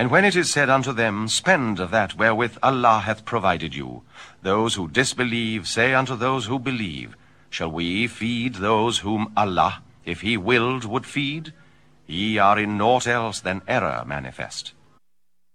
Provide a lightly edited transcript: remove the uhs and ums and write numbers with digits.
And when it is said unto them, Spend that wherewith Allah hath provided you, those who disbelieve say unto those who believe, Shall we feed those whom Allah, if he willed, would feed? Ye are in naught else than error manifest.